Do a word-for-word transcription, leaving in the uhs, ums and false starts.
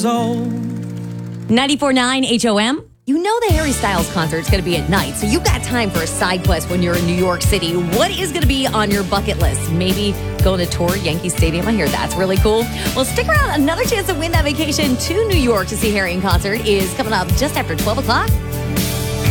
years old. ninety-four point nine H O M. You know the Harry Styles concert's going to be at night, so you've got time for a side quest when you're in New York City. What is going to be on your bucket list? Maybe going to tour Yankee Stadium. I hear that's really cool. Well, stick around. Another chance to win that vacation to New York to see Harry in concert is coming up just after twelve o'clock.